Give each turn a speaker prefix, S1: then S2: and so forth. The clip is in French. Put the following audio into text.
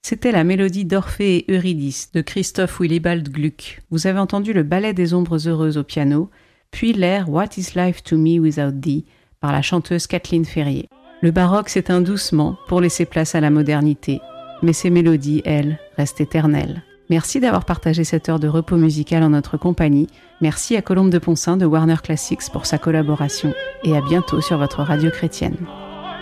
S1: C'était la mélodie d'Orphée et Eurydice de Christoph Willibald Gluck. Vous avez entendu le ballet des ombres heureuses au piano, puis l'air What is life to me without thee par la chanteuse Kathleen Ferrier. Le baroque s'éteint doucement pour laisser place à la modernité, mais ces mélodies, elles, restent éternelles. Merci d'avoir partagé cette heure de repos musical en notre compagnie. Merci à Colombe de Poncin de Warner Classics pour sa collaboration et à bientôt sur votre radio chrétienne.